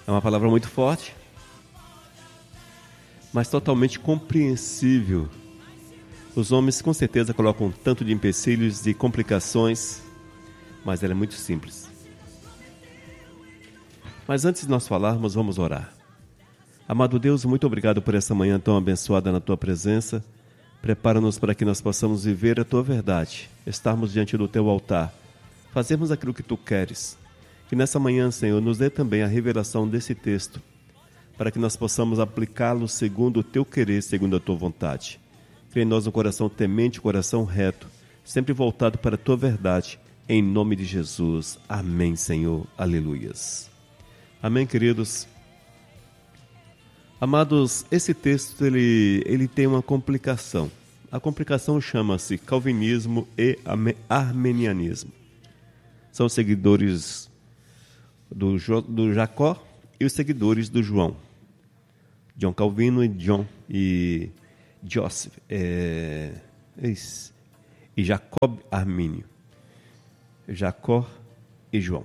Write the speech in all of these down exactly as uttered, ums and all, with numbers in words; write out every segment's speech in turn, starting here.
É uma palavra muito forte, mas totalmente compreensível. Os homens com certeza colocam tanto de empecilhos e complicações, mas ela é muito simples. Mas antes de nós falarmos, vamos orar. Amado Deus, muito obrigado por essa manhã tão abençoada na Tua presença. Prepara-nos para que nós possamos viver a Tua verdade, estarmos diante do Teu altar, fazermos aquilo que Tu queres. Que nessa manhã, Senhor, nos dê também a revelação desse texto, para que nós possamos aplicá-lo segundo o Teu querer, segundo a Tua vontade. Cria em nós um coração temente, um coração reto, sempre voltado para a Tua verdade, em nome de Jesus. Amém, Senhor. Aleluias. Amém, queridos. Amados, esse texto ele, ele tem uma complicação. A complicação chama-se calvinismo e armenianismo. São seguidores do, jo, do Jacó e os seguidores do João. John Calvino e John e Joseph é, e Jacob Armínio. Jacó e João.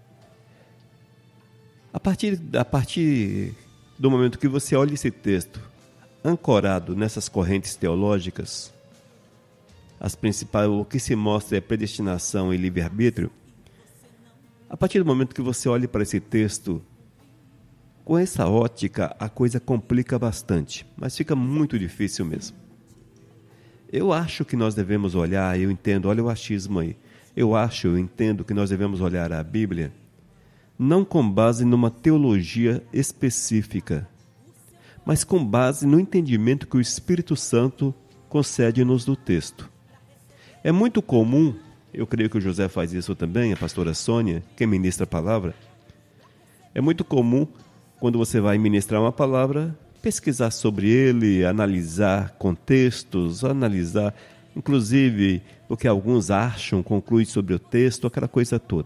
A partir, a partir do momento que você olha esse texto ancorado nessas correntes teológicas, as principais, o que se mostra é predestinação e livre-arbítrio. A partir do momento que você olha para esse texto com essa ótica, a coisa complica bastante, mas fica muito difícil mesmo. Eu acho que nós devemos olhar, eu entendo, olha o achismo aí, eu acho, eu entendo que nós devemos olhar a Bíblia não com base numa teologia específica, mas com base no entendimento que o Espírito Santo concede-nos do texto. É muito comum, eu creio que o José faz isso também, a pastora Sônia, que ministra a palavra, é muito comum, quando você vai ministrar uma palavra, pesquisar sobre ele, analisar contextos, analisar, inclusive, o que alguns acham, concluem sobre o texto, aquela coisa toda.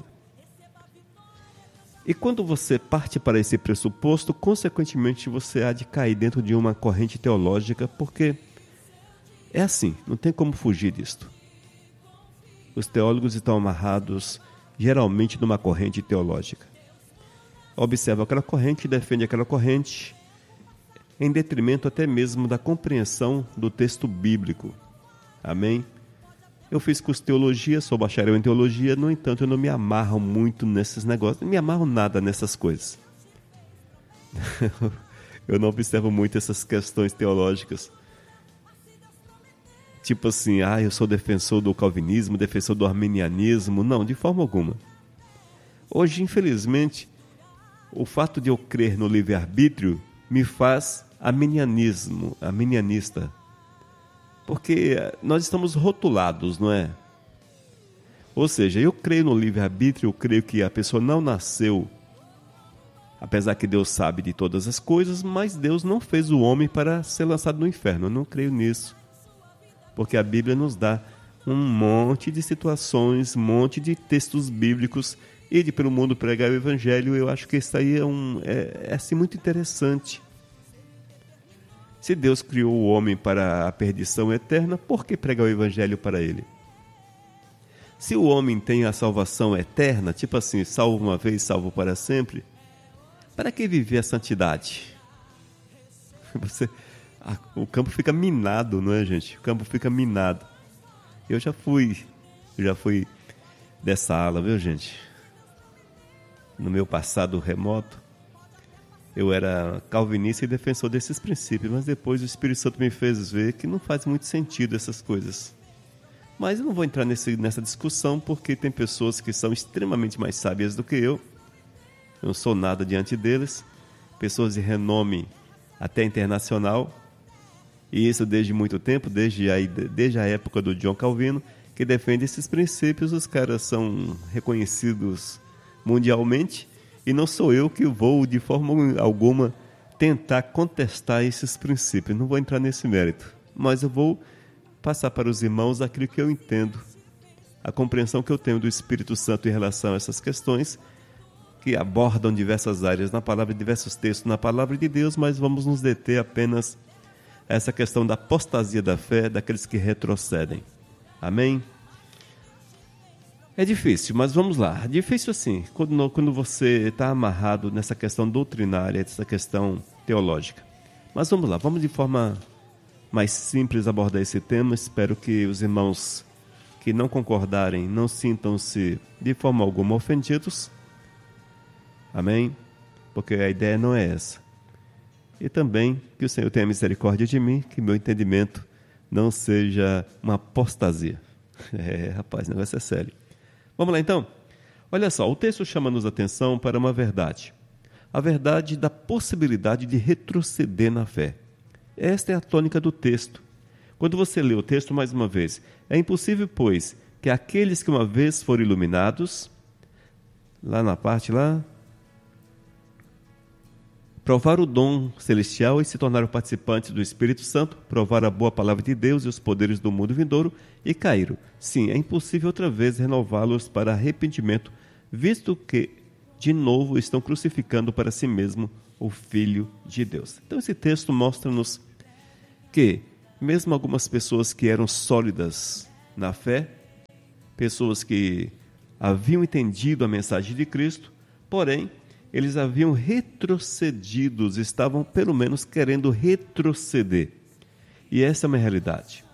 E quando você parte para esse pressuposto, consequentemente você há de cair dentro de uma corrente teológica, porque é assim, não tem como fugir disto. Os teólogos estão amarrados, geralmente, numa corrente teológica. Observa aquela corrente, defende aquela corrente, em detrimento até mesmo da compreensão do texto bíblico. Amém? Eu fiz curso de teologia, sou bacharel em teologia, no entanto, eu não me amarro muito nesses negócios, não me amarro nada nessas coisas. Eu não observo muito essas questões teológicas. Tipo assim, ah, eu sou defensor do calvinismo, defensor do arminianismo. Não, de forma alguma. Hoje, infelizmente, o fato de eu crer no livre-arbítrio me faz arminianismo, arminianista. Porque nós estamos rotulados, não é? Ou seja, eu creio no livre-arbítrio, eu creio que a pessoa não nasceu, apesar que Deus sabe de todas as coisas, mas Deus não fez o homem para ser lançado no inferno. Eu não creio nisso. Porque a Bíblia nos dá um monte de situações, um monte de textos bíblicos, e de pelo mundo pregar o Evangelho. Eu acho que isso aí é, um, é, é assim, muito interessante. Se Deus criou o homem para a perdição eterna, por que pregar o Evangelho para ele? Se o homem tem a salvação eterna, tipo assim, salvo uma vez, salvo para sempre, para que viver a santidade? Você, a, o campo fica minado, não é, gente? O campo fica minado. Eu já fui, eu já fui dessa ala, viu, gente? No meu passado remoto, eu era calvinista e defensor desses princípios, mas depois o Espírito Santo me fez ver que não faz muito sentido essas coisas. Mas eu não vou entrar nesse, nessa discussão, porque tem pessoas que são extremamente mais sábias do que eu. Eu não sou nada diante deles. Pessoas de renome até internacional. E isso desde muito tempo, desde a, desde a época do John Calvino, que defende esses princípios. Os caras são reconhecidos mundialmente. E não sou eu que vou, de forma alguma, tentar contestar esses princípios. Não vou entrar nesse mérito. Mas eu vou passar para os irmãos aquilo que eu entendo, a compreensão que eu tenho do Espírito Santo em relação a essas questões, que abordam diversas áreas na palavra, diversos textos na palavra de Deus, mas vamos nos deter apenas a essa questão da apostasia da fé, daqueles que retrocedem. Amém? É difícil, mas vamos lá. Difícil assim, quando, quando você está amarrado nessa questão doutrinária, nessa questão teológica. Mas vamos lá, vamos de forma mais simples abordar esse tema. Espero que os irmãos que não concordarem não sintam-se de forma alguma ofendidos. Amém? Porque a ideia não é essa. E também que o Senhor tenha misericórdia de mim, que meu entendimento não seja uma apostasia. É, rapaz, o negócio é sério. Vamos lá então? Olha só, o texto chama-nos a atenção para uma verdade. A verdade da possibilidade de retroceder na fé. Esta é a tônica do texto. Quando você lê o texto mais uma vez, é impossível, pois, que aqueles que uma vez foram iluminados, lá na parte lá, provar o dom celestial e se tornaram participantes do Espírito Santo, provaram a boa palavra de Deus e os poderes do mundo vindouro e caíram. Sim, é impossível outra vez renová-los para arrependimento, visto que, de novo, estão crucificando para si mesmo o Filho de Deus. Então esse texto mostra-nos que, mesmo algumas pessoas que eram sólidas na fé, pessoas que haviam entendido a mensagem de Cristo, porém, eles haviam retrocedido, estavam pelo menos querendo retroceder. E essa é uma realidade.